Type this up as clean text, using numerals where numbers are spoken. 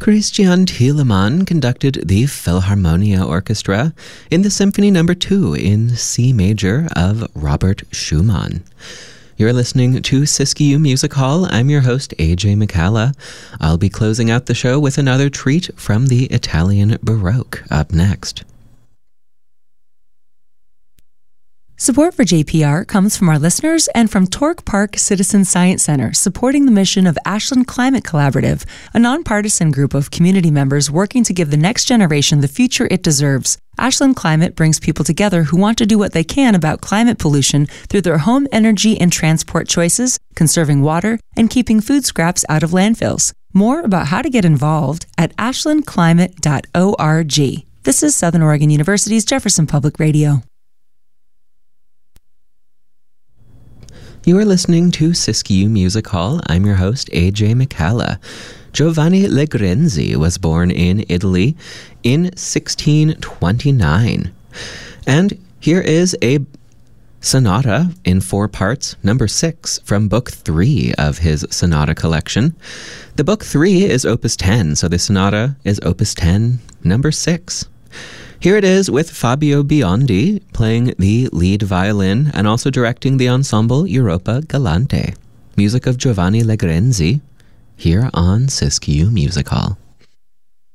Christian Thielemann conducted the Philharmonia Orchestra in the Symphony No. 2 in C major of Robert Schumann. You're listening to Siskiyou Music Hall. I'm your host, AJ McCalla. I'll be closing out the show with another treat from the Italian Baroque up next. Support for JPR comes from our listeners and from Torque Park Citizen Science Center, supporting the mission of Ashland Climate Collaborative, a nonpartisan group of community members working to give the next generation the future it deserves. Ashland Climate brings people together who want to do what they can about climate pollution through their home energy and transport choices, conserving water, and keeping food scraps out of landfills. More about how to get involved at ashlandclimate.org. This is Southern Oregon University's Jefferson Public Radio. You are listening to Siskiyou Music Hall. I'm your host, AJ McCalla. Giovanni Legrenzi was born in Italy in 1629. And here is a sonata in 4 parts, number 6, from Book 3 of his sonata collection. The Book 3 is Opus 10, so the sonata is Opus 10, number 6. Here it is with Fabio Biondi playing the lead violin and also directing the ensemble Europa Galante. Music of Giovanni Legrenzi here on Siskiyou Music Hall.